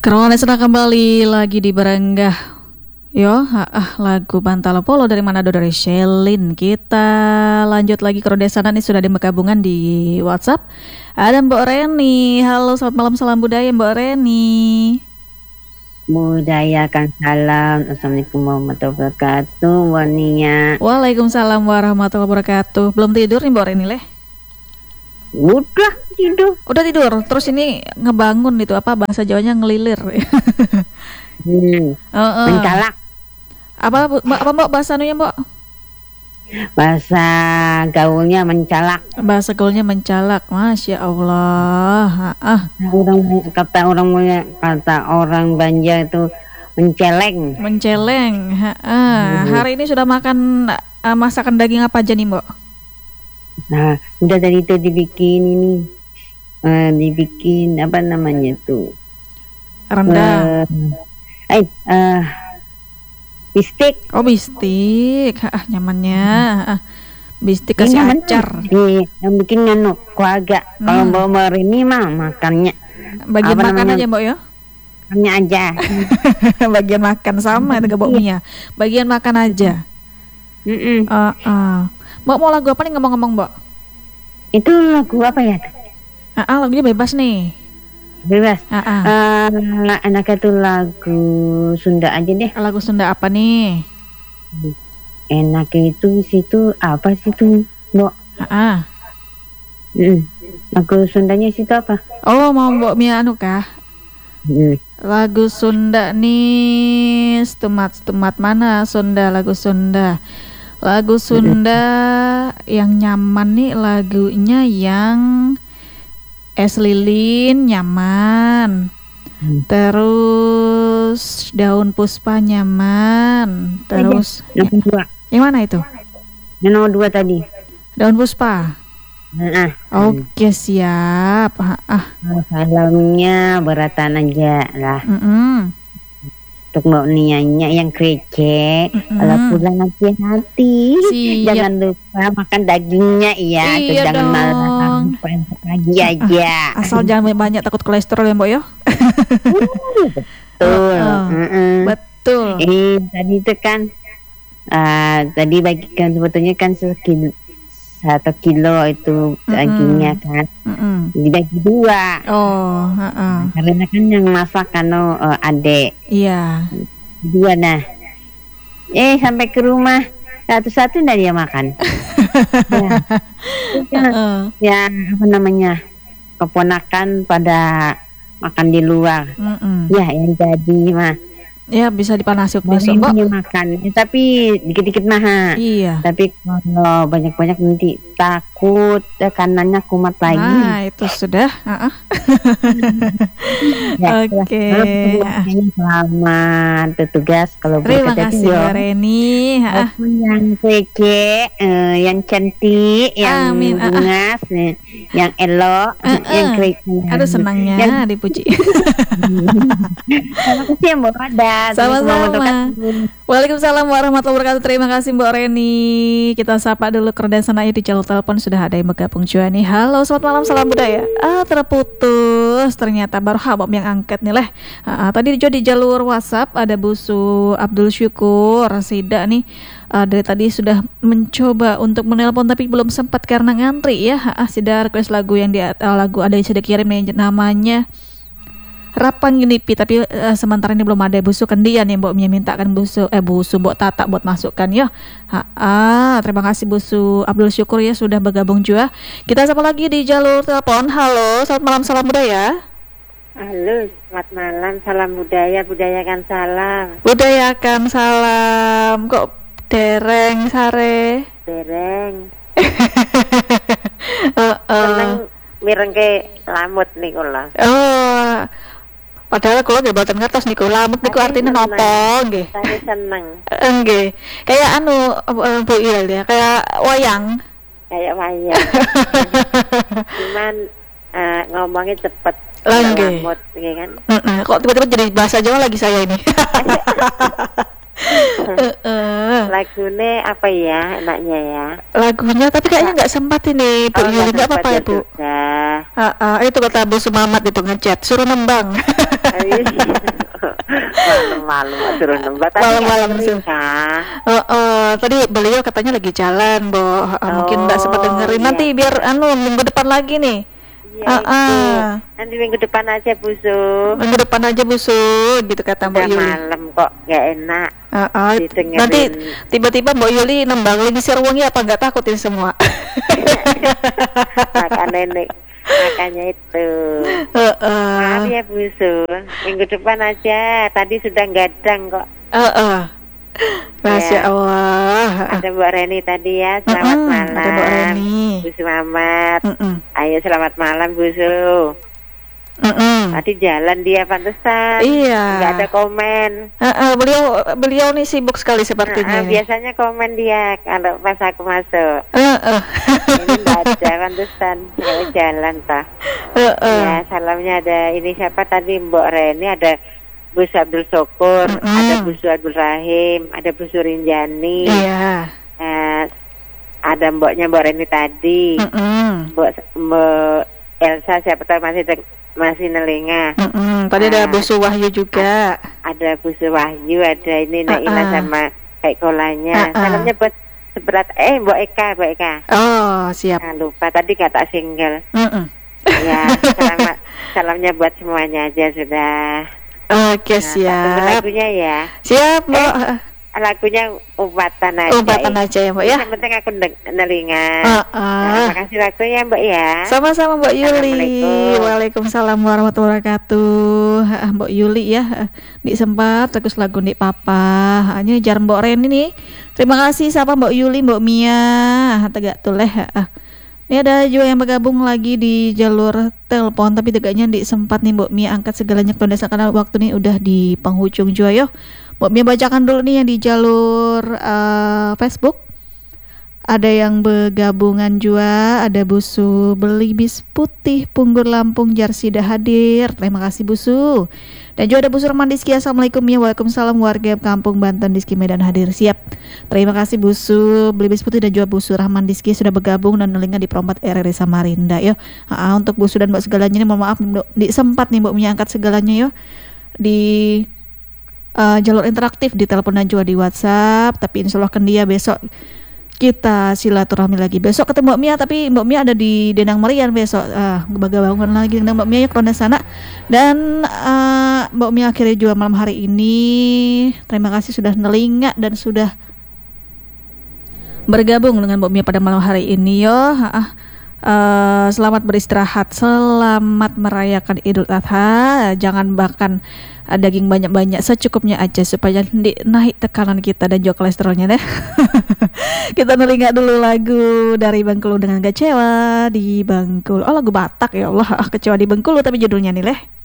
Kerana sudah kembali lagi di Berenggah. Lagu Bantalo Polo dari Manado dari Shelin. Kita lanjut lagi ke Rodesana nih, sudah ada gabungan di WhatsApp. Ada Mbak Reni. Halo, selamat malam, salam budaya Mbak Reni. Budayakan salam. Assalamualaikum warahmatullahi wabarakatuh. Wania. Waalaikumsalam warahmatullahi wabarakatuh. Belum tidur nih Mbak Reni leh? Udah tidur. Udah tidur. Terus ini ngebangun itu apa bahasa Jawanya ngelilir. Mencalak. Apa Mbak bahasa anunya Mbak? Bahasa gaulnya mencalak. Bahasa gaulnya mencalak. Masya Allah. Kata orang Banjar itu menceleng. Menceleng. Hari ini sudah makan masakan daging apa aja nih Mbak? Nah, udah dari itu dibikin ini. Dibikin apa namanya tuh? Rendang. Bistik. Oh, bistik. Nyamannya. Bistik kasih Ini acar. Yang bikin keluarga. Kalau Mbak ini mah makannya bagian makan aja Mbak ya? Makannya aja. Bagian makan sama itu Mbak Mia. Bagian makan aja. Mbak mau lagu apa nih ngomong-ngomong Mbak? Itu lagu apa ya? Lagunya bebas nih. Bebas. Enaknya tuh lagu Sunda aja deh. Lagu Sunda apa nih? Enaknya itu situ apa sih tuh, Mbak? Lagu Sundanya situ apa? Oh, mau Mbak Mia anu kah? Lagu Sunda nih, temat mana Sunda, lagu Sunda. Lagu Sunda yang nyaman nih lagunya yang Es Lilin nyaman. Terus Daun Puspa nyaman. Terus yang mana itu? Yang nomor 2 tadi. Daun Puspa. Oke, siap. Salamnya beratan aja lah. Untuk Mbak Nianya yang krecek. Kalau pulang hati-hati. Jangan lupa makan dagingnya ya. Iya jangan malam pagi aja. Asal jangan banyak, takut kolesterol ya Mbak ya. Betul. Betul. Tadi itu kan tadi bagikan sebetulnya kan 1 kilo itu dagingnya kan dibagi 2. Karena kan yang masak kan adek. Iya. 2 nah. Sampai ke rumah satu-satu ndak dia makan. Ya apa namanya, keponakan pada makan di luar. Ya yang jadi mah ya bisa dipanasi besok Mbak. Makan tapi dikit-dikit mah. Iya. Tapi kalau banyak-banyak nanti takut kanannya kumat lagi. Nah itu sudah. Oke. Selamat bertugas kalau terima kasih Mbak Reni. Yang kece, yang cantik, yang bungas, yang elok, yang kece. Aduh senangnya dipuji. Terima kasih Mbak Ada. Sama-sama. Waalaikumsalam warahmatullahi wabarakatuh. Terima kasih Mbak Reni. Kita sapa dulu kerja sana di jalur telepon, sudah ada yang bergabung juga nih. Halo, selamat malam, salam budaya. Terputus. Ternyata baru Habab yang angkat nih leh. Tadi juga di jalur WhatsApp ada Busu Abdul Syukur Sida nih. Dari tadi sudah mencoba untuk menelpon tapi belum sempat karena ngantri ya. Sida request lagu yang lagu ada yang sudah kirim nih, namanya Rapang Unipi, tapi sementara ini belum ada Busu Kendian yang Mbok Mia mintakan Busu Mbok Tata buat masukkan ya. Terima kasih Busu Abdul Syukur ya sudah bergabung juga. Kita sapa lagi di jalur telepon. Halo, selamat malam, salam budaya. Halo, selamat malam, salam budaya, budayakan salam. Budayakan salam. Kok dereng sare? Dereng. Seneng mireng ke lamut nih kula. Padahal kalau nggak boten ngertos niku lamut niku artinya nopo nggih. Saya seneng. Nggih. Kayak Bu Il ya, kayak wayang. Kayak wayang. Cuman ngomongnya cepet. Lamut nggih kan. Kok tiba-tiba jadi bahasa Jawa lagi saya ini. Lagunya apa ya enaknya ya? Lagunya tapi kayaknya nggak sempat ini Bu Yuli, nggak apa-apa ya Bu. Itu kata Bu Sumamat itu ngechat suruh nembang. Malam-malam suruh nembak malam-malam tadi beliau katanya lagi jalan, Bo. Mungkin nggak sempat dengerin. Nanti biar minggu depan lagi nih. Nanti minggu depan aja Busu. Minggu depan aja Busu, gitu kata Mbak Yuli. Malam kok nggak enak. Nanti tiba-tiba Mbak Yuli nembang lagi Sirwangi apa nggak takutin semua? Makanya itu. Maaf ya Busu. Minggu depan aja. Tadi sudah gadang kok. Masya Allah. Ada Mbak Reni tadi ya. Selamat malam. Ada Mbak Reni. Busu Mamat. Ayo selamat malam Busu. Tadi jalan dia pantesan. Iya. Nggak ada komen. Beliau nih sibuk sekali sepertinya. Biasanya komen dia kalau pas aku masuk. Ini nggak ada pantesan. Kalau jalan tah. Ya salamnya ada ini siapa tadi Mbak Reni, ada Bus Abdul Syukur, ada Busu Abdul Rahim, ada Busu Rinjani. Iya. Ada mboknya Mbak Reni tadi. Mbak Elsa siapa tahu masih nelinga. Tadi ada Busu Wahyu juga. Ada Busu Wahyu, ada ini Naila sama kayak kolanya. Salamnya buat seberat Mbak Eka. Oh, siap. Nah, lupa tadi kata single. Ya, salamnya buat semuanya aja sudah. Oke, siap. Lagunya ya. Siap, Mbak. Lagunya umpatan aja. Umpatan aja ya, Mbak ya. Yang penting aku nelinga. Makasih lagunya Mbak ya. Sama-sama Mbak Yuli. Waalaikumsalam warahmatullahi wabarakatuh. Mbak Yuli ya. Dik sempat terus lagu Dik Papa. Hanya jar Mbak Reni nih. Terima kasih sama Mbak Yuli, Mbak Mia. Tegak tuleh. Ini ada juga yang bergabung lagi di jalur telepon, tapi tegaknya Dik sempat nih Mbak Mia angkat segalanya karena waktu ini udah di penghujung juga yo. Mbak Mia bacakan dulu nih yang di jalur Facebook. Ada yang bergabungan juga, ada Busu beli bis putih Punggur Lampung Jarsida hadir. Terima kasih Busu. Dan juga ada Busu Rahman Diski. Assalamualaikum ya. Waalaikumsalam warga Kampung Banten Diski Medan hadir. Siap. Terima kasih Busu beli bis putih dan juga Busu Rahman Diski sudah bergabung dan nelinga di perompat RRI Samarinda yo. Untuk Busu dan Mbak segalanya ini mohon maaf sempat nih Mbak menyangkat segalanya yo di jalur interaktif di telepon dan juga di WhatsApp. Tapi insya Allah kan dia besok kita silaturahmi lagi. Besok ketemu Mbak Mia, tapi Mbak Mia ada di Denang Merian besok. Bangun lagi dengan Mbak Mia ya ke sana. Dan Mbak Mia akhirnya juga malam hari ini. Terima kasih sudah nelinga dan sudah bergabung dengan Mbak Mia pada malam hari ini yo. Selamat beristirahat, selamat merayakan Idul Adha. Jangan makan daging banyak-banyak, secukupnya aja supaya naik tekanan kita dan juga kolesterolnya deh. Kita nelinga dulu lagu dari Bengkulu dengan Kecewa di Bengkulu. Oh, lagu Batak ya Allah, Kecewa di Bengkulu tapi judulnya nih leh.